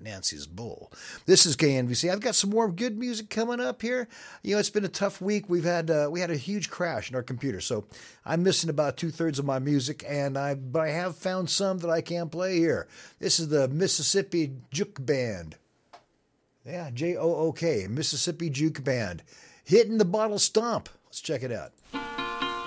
Nancy's bull. This is KNVC. I've got some more good music coming up here. It's been a tough week. We had a huge crash in our computer, so I'm missing about 2/3 of my music, but I have found some that I can play here. This is the Mississippi Juke Band. Yeah, Jook, Mississippi Juke Band. Hitting the Bottle Stomp. Let's check it out.